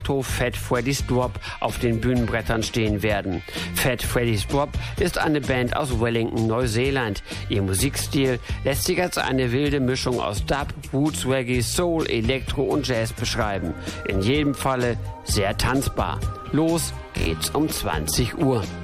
Fat Freddy's Drop auf den Bühnenbrettern stehen werden. Fat Freddy's Drop ist eine Band aus Wellington, Neuseeland. Ihr Musikstil lässt sich als eine wilde Mischung aus Dub, Roots, Reggae, Soul, Elektro und Jazz beschreiben. In jedem Falle sehr tanzbar. Los geht's um 20 Uhr.